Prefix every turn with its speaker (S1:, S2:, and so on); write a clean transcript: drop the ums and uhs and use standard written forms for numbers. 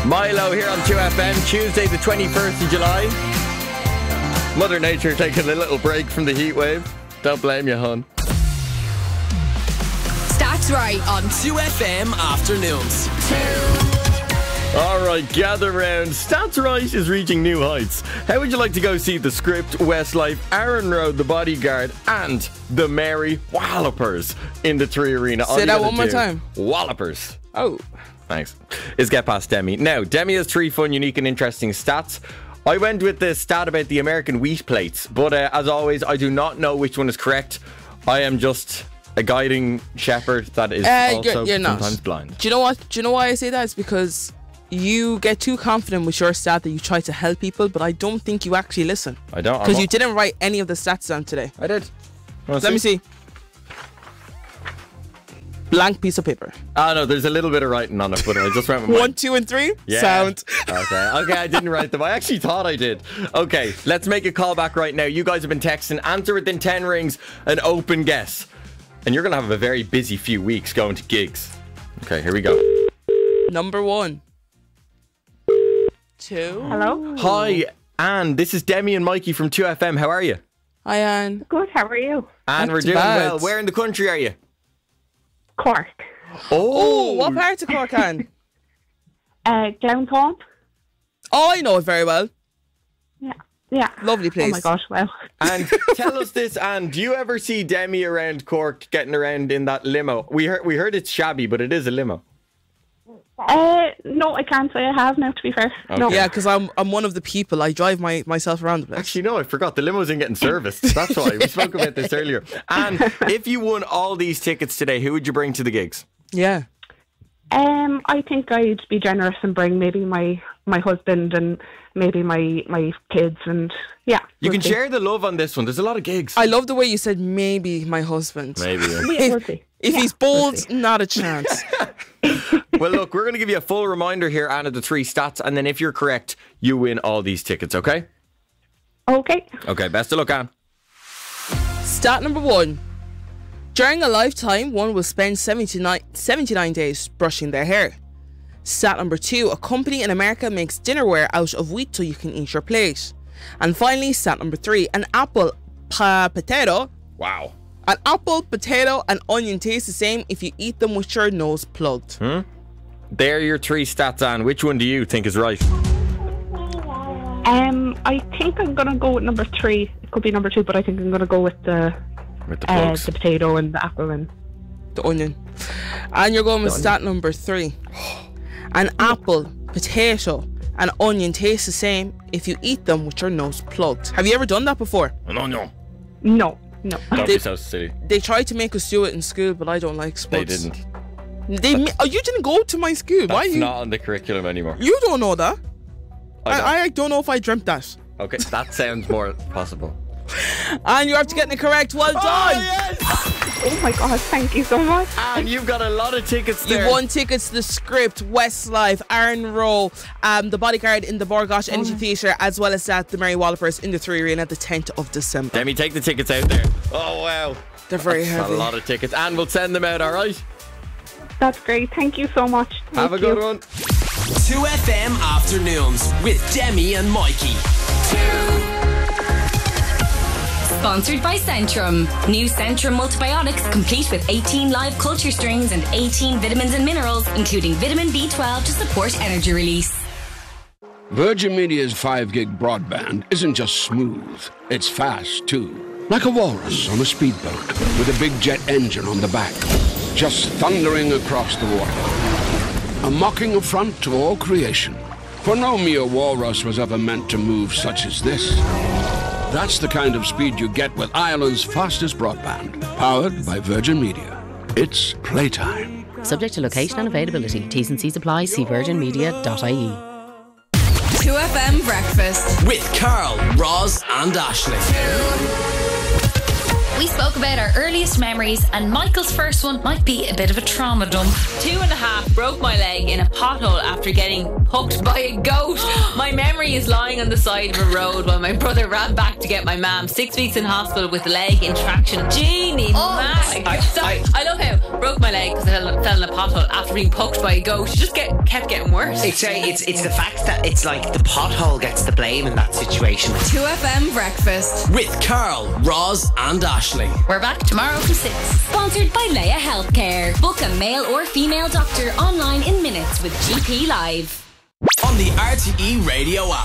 S1: Milo here on 2FM, Tuesday the 21st of July. Mother Nature taking a little break from the heat wave. Don't blame you, hon.
S2: Stats Right on 2FM Afternoons.
S1: Alright, gather round. Stats Right is reaching new heights. How would you like to go see The Script, Westlife, Aaron Road, The Bodyguard and the Mary Wallopers in the Three Arena?
S3: Say that one more time.
S1: Wallopers.
S3: Oh.
S1: Thanks. Is get past Demi. Now, Demi has 3 fun, unique and interesting stats. I went with the stat about the American wheat plates, but as always, I do not know which one is correct. I am just a guiding shepherd that is also
S3: you're not.
S1: sometimes blind.
S3: Do you know what? Do you know why I say that? It's because you get too confident with your stat that you try to help people, but I don't think you actually listen.
S1: I don't.
S3: Because you didn't write any of the stats down today.
S1: I did.
S3: Let me see. Blank piece of paper.
S1: Oh no, there's a little bit of writing on it, but I just went with
S3: 1, 2, and 3.
S1: Yeah.
S3: Sound.
S1: Okay, I didn't write them. I actually thought I did. Okay, let's make a call back right now. You guys have been texting. Answer within 10 rings, an open guess. And you're going to have a very busy few weeks going to gigs. Okay, here we go.
S3: Number 1. 2.
S4: Hello.
S1: Hi, Anne. This is Demi and Mikey from 2FM. How are you?
S3: Hi, Anne.
S4: Good, how are you?
S1: Anne,
S3: Not
S1: we're
S3: too
S1: doing
S3: bad.
S1: well. Where in the country are you?
S4: Cork.
S3: Oh, what part of Cork, Anne?
S4: Glenthorne.
S3: Oh, I know it very well.
S4: Yeah.
S3: Lovely place.
S4: Oh my gosh, wow.
S1: And tell us this, Anne. Do you ever see Demi around Cork getting around in that limo? We heard it's shabby, but it is a limo.
S4: No, I can't say I have now, to be fair. No.
S3: Yeah, because I'm one of the people. I drive myself around the place.
S1: Actually, no, I forgot. The limo isn't getting serviced. That's why. We spoke about this earlier. And if you won all these tickets today, who would you bring to the gigs?
S3: Yeah.
S4: I think I'd be generous and bring maybe my husband and maybe my kids and yeah.
S1: You
S4: we'll
S1: can
S4: see.
S1: share the love on this one. There's a lot of gigs.
S3: I love the way you said maybe my husband.
S1: Maybe. Yeah.
S4: Yeah, we'll see.
S3: If
S4: Yeah,
S3: he's bold,
S4: we'll see.
S3: not a chance.
S1: Well, look, we're going to give you a full reminder here, Anne, of the 3 stats. And then if you're correct, you win all these tickets, okay?
S4: Okay.
S1: Okay, best of luck, Anne.
S3: Stat number 1. During a lifetime, one will spend 79 days brushing their hair. Stat number 2. A company in America makes dinnerware out of wheat so you can eat your plate. And finally, stat number 3. An apple, potato,
S1: Wow.
S3: an apple, potato, and onion taste the same if you eat them with your nose plugged.
S1: There are your 3 stats, Anne. Which one do you think is right?
S4: I think I'm gonna go with number 3. It could be number 2, but I think I'm gonna go with the
S1: plugs.
S4: the potato and the apple and
S3: The onion. And you're going with stat number 3. An apple, potato, and onion taste the same if you eat them with your nose plugged. Have you ever done that before?
S1: No.
S4: no.
S1: Don't be so silly.
S3: They tried to make us do it in school, but I don't like
S1: They
S3: sports.
S1: didn't.
S3: You didn't go to my school. Why
S1: That's
S3: you?
S1: not on the curriculum anymore.
S3: You don't know that.
S1: I
S3: I don't know if I dreamt that.
S1: Okay, that sounds more possible.
S3: And you have to get it correct. Well done.
S1: yes!
S4: Oh my god, thank you so much.
S1: And you've got a lot of tickets
S3: You
S1: there.
S3: won tickets to The Script, Westlife, Aaron Rowe, The Bodyguard in the Borgosh Energy Theatre, as well as the Mary Wallopers in the Three Arena the 10th of December.
S1: Let me take the tickets out there. Oh, wow.
S3: They're very
S1: That's
S3: heavy.
S1: a lot of tickets. And we'll send them out, all right?
S4: That's great. Thank you so much.
S1: Have a good one.
S2: 2FM Afternoons with Demi and Mikey.
S5: Sponsored by Centrum. New Centrum multibiotics complete with 18 live culture strains and 18 vitamins and minerals, including vitamin B12 to support energy release.
S6: Virgin Media's 5 gig broadband isn't just smooth, it's fast too. Like a walrus on a speedboat with a big jet engine on the back, just thundering across the water. A mocking affront to all creation. For no mere walrus was ever meant to move such as this. That's the kind of speed you get with Ireland's fastest broadband, powered by Virgin Media. It's playtime.
S7: Subject to location and availability. T's and C's apply. See virginmedia.ie.
S2: 2FM Breakfast with Carl, Roz, and Ashling.
S8: We spoke about our earliest memories, and Michael's first one might be a bit of a trauma dump.
S9: 2.5 broke my leg in a pothole after getting hooked by a goat. My memory is lying on the side of a road while my brother ran back to get my mum. 6 weeks in hospital with leg in traction. Jeannie, man. I love how broke my leg because I fell in a pothole after being poked by a goat. It just kept getting worse.
S10: It's the fact that it's like the pothole gets the blame in that situation.
S11: 2FM Breakfast
S2: with Carl, Roz and Ashley.
S8: We're back tomorrow from 6.
S5: Sponsored by Leia Healthcare. Book a male or female doctor online in minutes with GP Live.
S2: On the RTE Radio app.